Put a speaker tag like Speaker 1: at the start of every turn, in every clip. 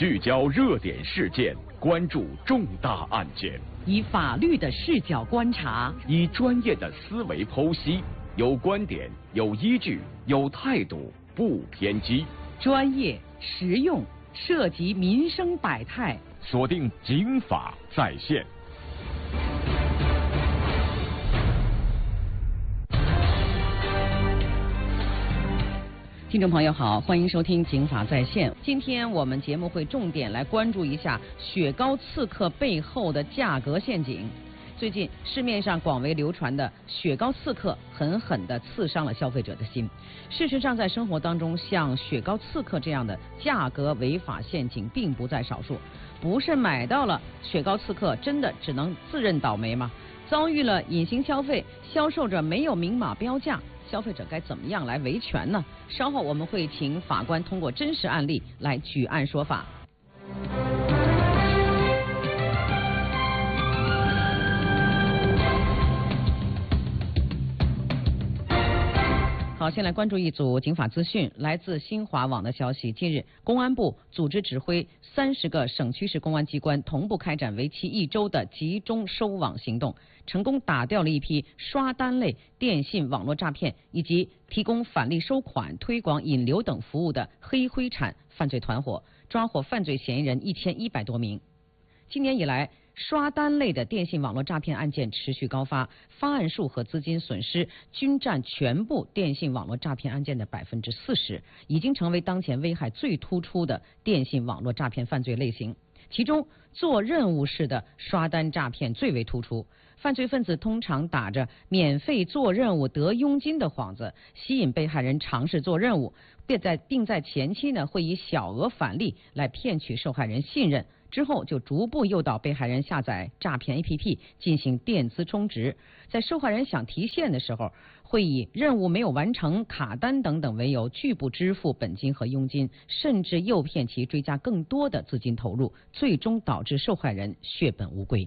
Speaker 1: 聚焦热点事件，关注重大案件，
Speaker 2: 以法律的视角观察，
Speaker 1: 以专业的思维剖析，有观点，有依据，有态度，不偏激，
Speaker 2: 专业实用，涉及民生百态。
Speaker 1: 锁定警法在线。
Speaker 2: 听众朋友好，欢迎收听警法在线。今天我们节目会重点来关注一下雪糕刺客背后的价格陷阱。最近市面上广为流传的雪糕刺客狠狠地刺伤了消费者的心。事实上，在生活当中，像雪糕刺客这样的价格违法陷阱并不在少数。不是买到了雪糕刺客，真的只能自认倒霉吗？遭遇了隐形消费，销售者没有明码标价，消费者该怎么样来维权呢？稍后我们会请法官通过真实案例来举案说法。好，先来关注一组警法资讯。来自新华网的消息，近日，公安部组织指挥30个省区市公安机关同步开展为期1周的集中收网行动，成功打掉了一批刷单类电信网络诈骗以及提供返利收款、推广引流等服务的黑灰产犯罪团伙，抓获犯罪嫌疑人1100多名。今年以来，刷单类的电信网络诈骗案件持续高发，发案数和资金损失均占全部电信网络诈骗案件的40%，已经成为当前危害最突出的电信网络诈骗犯罪类型。其中，做任务式的刷单诈骗最为突出。犯罪分子通常打着免费做任务得佣金的幌子，吸引被害人尝试做任务，并在前期呢会以小额返利来骗取受害人信任。之后就逐步诱导被害人下载诈骗 APP 进行电资充值，在受害人想提现的时候，会以任务没有完成、卡单等等为由拒不支付本金和佣金，甚至诱骗其追加更多的资金投入，最终导致受害人血本无归。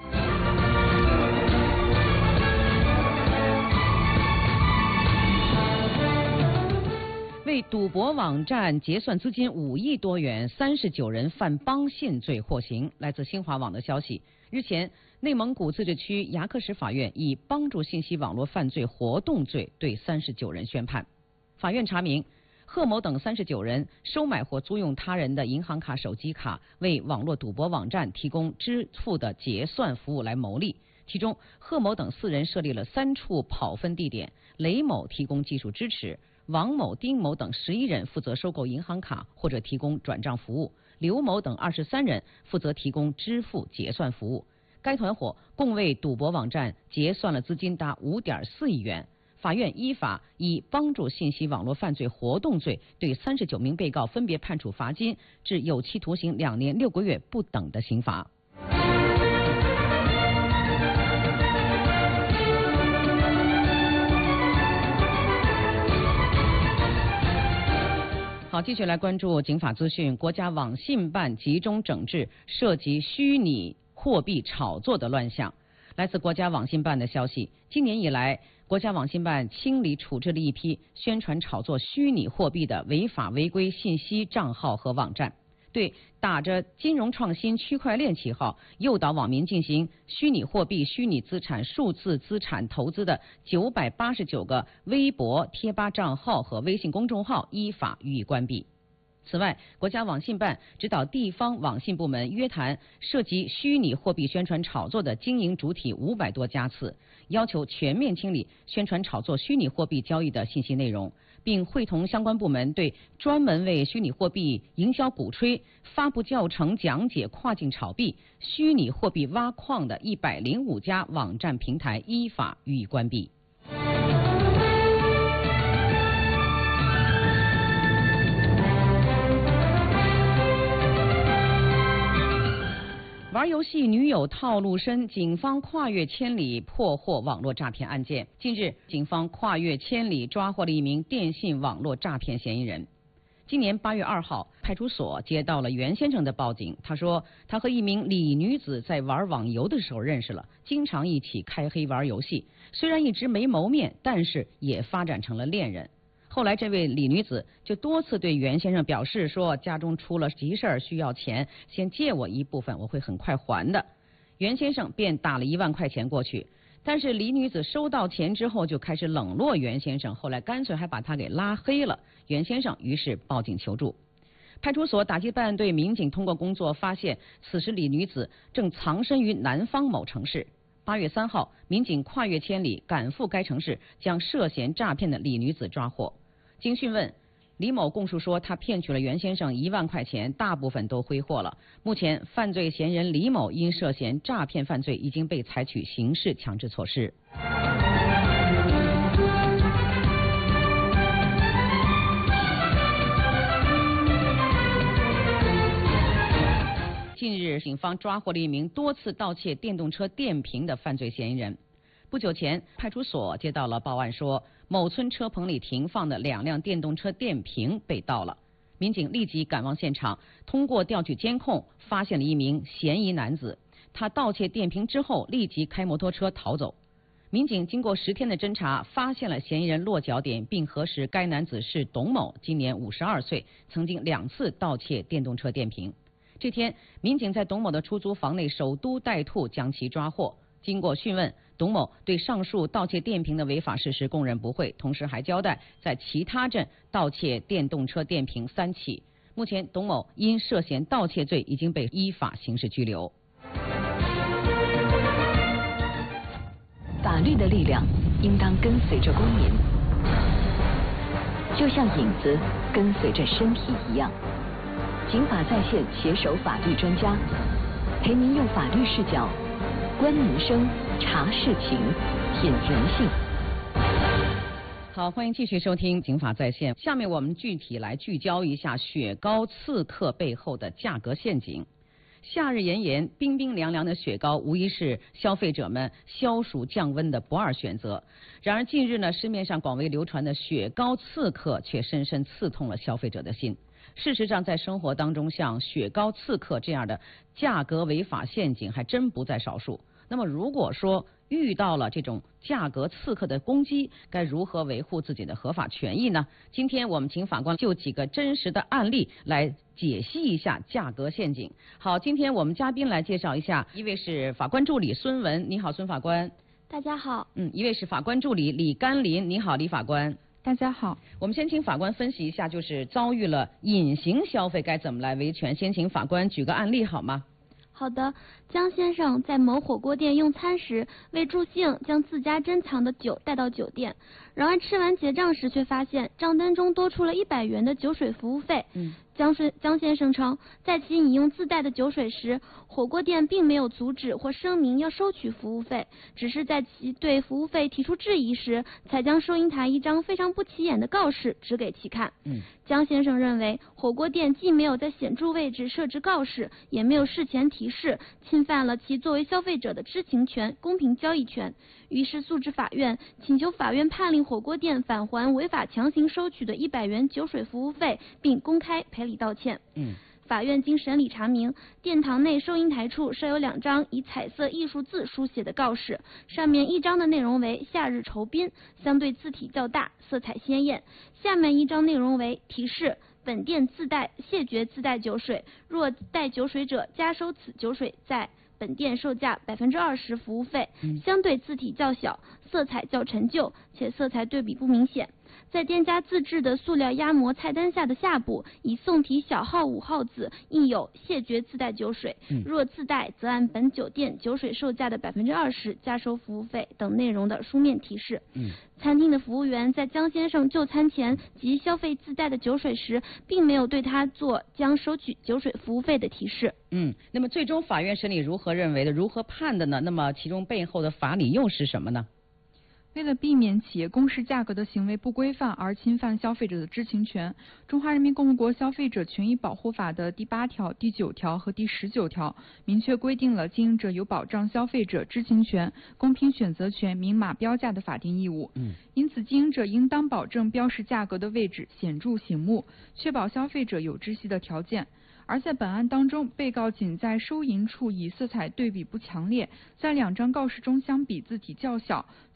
Speaker 2: 为赌博网站结算资金5亿多元，39人犯帮信罪获刑。来自新华网的消息，日前，内蒙古自治区牙克石法院以帮助信息网络犯罪活动罪对39人宣判。法院查明，贺某等39人收买或租用他人的银行卡、手机卡，为网络赌博网站提供支付的结算服务来牟利。其中，贺某等4人设立了3处跑分地点，雷某提供技术支持。王某、丁某等11人负责收购银行卡或者提供转账服务，刘某等23人负责提供支付结算服务。该团伙共为赌博网站结算了资金达5.4亿元。法院依法以帮助信息网络犯罪活动罪对39名被告分别判处罚金至有期徒刑2年6个月不等的刑罚。好，继续来关注警法资讯。国家网信办集中整治涉及虚拟货币炒作的乱象。来自国家网信办的消息，今年以来，国家网信办清理处置了一批宣传炒作虚拟货币的违法违规信息账号和网站，对打着金融创新、区块链旗号诱导网民进行虚拟货币、虚拟资产、数字资产投资的989个微博、贴吧账号和微信公众号依法予以关闭。此外，国家网信办指导地方网信部门约谈涉及虚拟货币宣传炒作的经营主体500多家次，要求全面清理宣传炒作虚拟货币交易的信息内容，并会同相关部门对专门为虚拟货币营销鼓吹、发布教程讲解跨境炒币、虚拟货币挖矿的105家网站平台依法予以关闭。玩游戏女友套路深，警方跨越千里破获网络诈骗案件。近日，警方跨越千里抓获了一名电信网络诈骗嫌疑人。今年8月2号，派出所接到了袁先生的报警，他说他和一名李女子在玩网游的时候认识了，经常一起开黑玩游戏，虽然一直没谋面，但是也发展成了恋人。 后来这位李女子就多次对袁先生表示说，家中出了急事儿需要钱，先借我一部分，我会很快还的。袁先生便打了1万块钱过去，但是李女子收到钱之后就开始冷落袁先生，后来干脆还把他给拉黑了。袁先生于是报警求助。派出所打击办案队民警通过工作发现，此时李女子正藏身于南方某城市。8月3号，民警跨越千里赶赴该城市，将涉嫌诈骗的李女子抓获。经讯问，李某供述说，他骗取了袁先生1万块钱，大部分都挥霍了。目前，犯罪嫌疑人李某因涉嫌诈骗犯罪，已经被采取刑事强制措施。近日，警方抓获了一名多次盗窃电动车电瓶的犯罪嫌疑人。不久前，派出所接到了报案说，某村车棚里停放的2辆电动车电瓶被盗了。民警立即赶往现场，通过调取监控，发现了一名嫌疑男子。他盗窃电瓶之后，立即开摩托车逃走。民警经过10天的侦查，发现了嫌疑人落脚点，并核实该男子是董某，今年52岁，曾经2次盗窃电动车电瓶。这天，民警在董某的出租房内守株待兔，将其抓获。经过讯问，董某对上述盗窃电瓶的违法事实供认不讳，同时还交代在其他镇盗窃电动车电瓶3起。目前，董某因涉嫌盗窃罪已经被依法刑事拘留。
Speaker 3: 法律的力量应当跟随着公民，就像影子跟随着身体一样。警法在线携手法律专家，陪您用法律视角观民生、查事情、品人性。
Speaker 2: 好，欢迎继续收听《警法在线》。下面我们具体来聚焦一下雪糕刺客背后的价格陷阱。夏日炎炎，冰冰凉凉的雪糕无疑是消费者们消暑降温的不二选择。然而近日呢，市面上广为流传的雪糕刺客却深深刺痛了消费者的心。事实上，在生活当中，像雪糕刺客这样的价格违法陷阱还真不在少数。那么，如果说遇到了这种价格刺客的攻击，该如何维护自己的合法权益呢？今天我们请法官就几个真实的案例来解析一下价格陷阱。好，今天我们嘉宾来介绍一下，一位是法官助理孙文，你好，孙法官。
Speaker 4: 大家好。
Speaker 2: 一位是法官助理李甘霖，你好，李法官。
Speaker 4: 大家好。
Speaker 2: 我们先请法官分析一下，就是遭遇了隐形消费该怎么来维权。先请法官举个案例好吗？
Speaker 4: 好的，江先生在某火锅店用餐时，为助兴将自家珍藏的酒带到酒店，然而吃完结账时却发现账单中多出了100元的酒水服务费。江先生称，在其饮用自带的酒水时，火锅店并没有阻止或声明要收取服务费，只是在其对服务费提出质疑时，才将收银台一张非常不起眼的告示指给其看。江先生认为，火锅店既没有在显著位置设置告示，也没有事前提示，侵犯了其作为消费者的知情权、公平交易权，于是诉至法院，请求法院判令火锅店返还违法强行收取的100元酒水服务费，并公开赔礼道歉。法院经审理查明，殿堂内收银台处设有2张以彩色艺术字书写的告示，上面一张的内容为夏日酬宾，相对字体较大，色彩鲜艳；下面一张内容为提示，本店自带谢绝自带酒水，若带酒水者加收此酒水在本店售价20%服务费，相对字体较小，色彩较陈旧，且色彩对比不明显。在店家自制的塑料压模菜单下的下部，以宋体小号5号字印有谢绝自带酒水，若自带则按本酒店酒水售价的20%加收服务费等内容的书面提示。餐厅的服务员在江先生就餐前及消费自带的酒水时，并没有对他做将收取酒水服务费的提示。
Speaker 2: 那么最终法院审理如何认为的？如何判的呢？那么其中背后的法理又是什么呢？
Speaker 5: 为了避免企业公示价格的行为不规范而侵犯消费者的知情权，中华人民共和国消费者权益保护法的第8条、第9条和第19条明确规定了经营者有保障消费者知情权、公平选择权、明码标价的法定义务。因此，经营者应当保证标示价格的位置显著醒目，确保消费者有知悉的条件。而在本案当中，被告仅在收银处以色彩对比不强烈，在2张告示中相比字体较小，字形和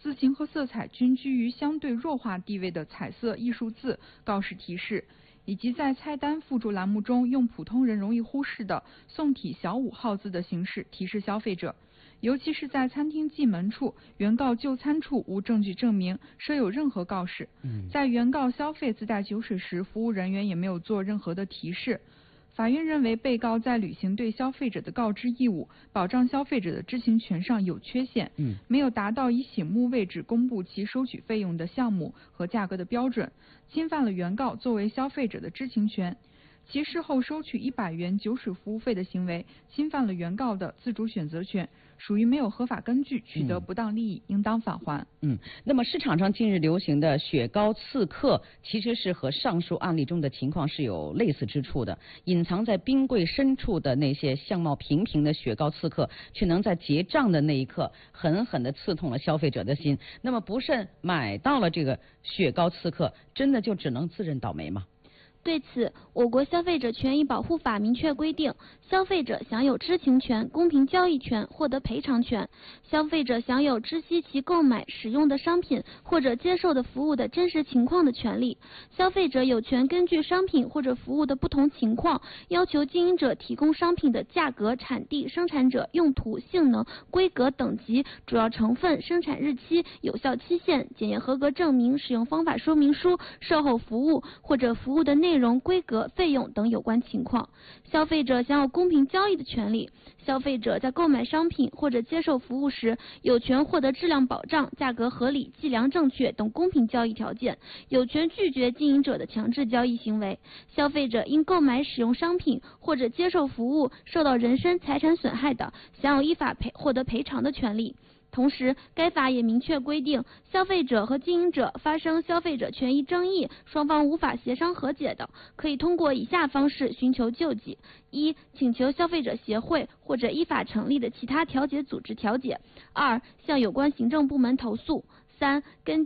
Speaker 5: 色彩均居于相对弱化地位的彩色艺术字、告示提示，以及在菜单附注栏目中用普通人容易忽视的宋体小5号字的形式提示消费者。尤其是在餐厅进门处，原告就餐处无证据证明设有任何告示。在原告消费自带酒水时，服务人员也没有做任何的提示。法院认为，被告在履行对消费者的告知义务、保障消费者的知情权上有缺陷，没有达到以醒目位置公布其收取费用的项目和价格的标准，侵犯了原告作为消费者的知情权。其事后收取100元酒水服务费的行为，侵犯了原告的自主选择权，属于没有合法根据取得不当利益，应当返还。
Speaker 2: 那么市场上近日流行的雪糕刺客，其实是和上述案例中的情况是有类似之处的。隐藏在冰柜深处的那些相貌平平的雪糕刺客，却能在结账的那一刻狠狠地刺痛了消费者的心。那么不慎买到了这个雪糕刺客，真的就只能自认倒霉吗？
Speaker 4: 对此，我国消费者权益保护法明确规定，消费者享有知情权、公平交易权、获得赔偿权。消费者享有知悉其购买、使用的商品或者接受的服务的真实情况的权利。消费者有权根据商品或者服务的不同情况，要求经营者提供商品的价格、产地、生产者、用途、性能、规格、等级、主要成分、生产日期、有效期限、检验合格证明、使用方法说明书、售后服务或者服务的内容、规格、费用等有关情况。消费者享有公平交易的权利。消费者在购买商品或者接受服务时，有权获得质量保障、价格合理、计量正确等公平交易条件，有权拒绝经营者的强制交易行为。消费者因购买使用商品或者接受服务受到人身财产损害的，享有依法获得赔偿的权利。同时，该法也明确规定，消费者和经营者发生消费者权益争议，双方无法协商和解的，可以通过以下方式寻求救济：一、请求消费者协会或者依法成立的其他调解组织调解；二、向有关行政部门投诉；三、根据